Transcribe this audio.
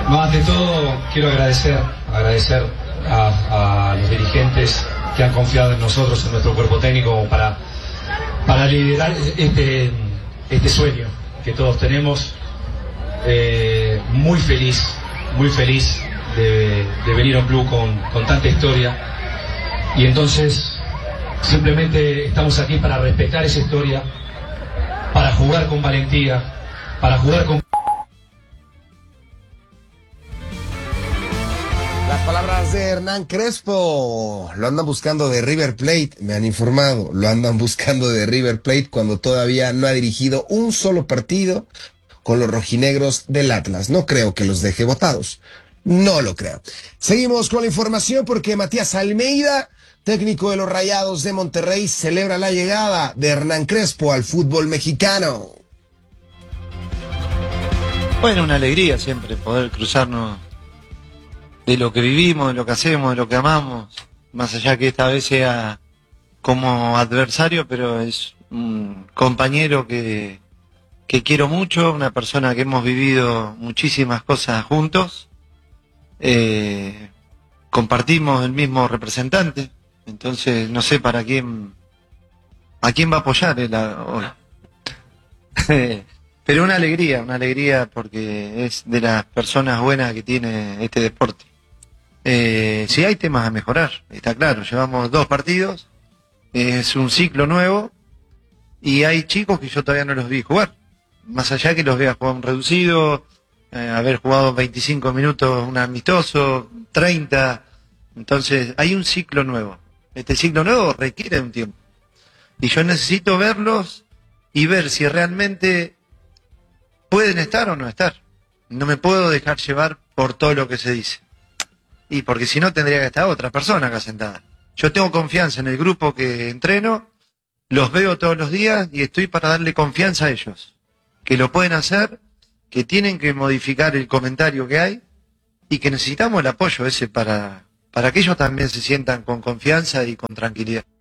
No, ante todo quiero agradecer a los dirigentes que han confiado en nosotros, en nuestro cuerpo técnico, para liderar este sueño que todos tenemos. Muy feliz de venir a un club con tanta historia, y entonces simplemente estamos aquí para respetar esa historia, para jugar con valentía, para jugar con... Las palabras de Hernán Crespo. Lo andan buscando de River Plate, me han informado. Lo andan buscando de River Plate cuando todavía no ha dirigido un solo partido con los rojinegros del Atlas. No creo que los deje botados. No lo creo. Seguimos con la información porque Matías Almeida, técnico de los Rayados de Monterrey, celebra la llegada de Hernán Crespo al fútbol mexicano. Bueno, una alegría siempre poder cruzarnos de lo que vivimos, de lo que hacemos, de lo que amamos, más allá que esta vez sea como adversario, pero es un compañero que quiero mucho, una persona que hemos vivido muchísimas cosas juntos, compartimos el mismo representante, entonces no sé a quién va a apoyar hoy. Pero una alegría porque es de las personas buenas que tiene este deporte. Sí hay temas a mejorar, está claro, llevamos 2 partidos, es un ciclo nuevo y hay chicos que yo todavía no los vi jugar, más allá que los vea jugar un reducido, haber jugado 25 minutos un amistoso, 30, entonces hay un ciclo nuevo, este ciclo nuevo requiere un tiempo y yo necesito verlos y ver si realmente pueden estar o no estar, no me puedo dejar llevar por todo lo que se dice. Y porque si no tendría que estar otra persona acá sentada. Yo tengo confianza en el grupo que entreno, los veo todos los días y estoy para darle confianza a ellos. Que lo pueden hacer, que tienen que modificar el comentario que hay y que necesitamos el apoyo ese para que ellos también se sientan con confianza y con tranquilidad.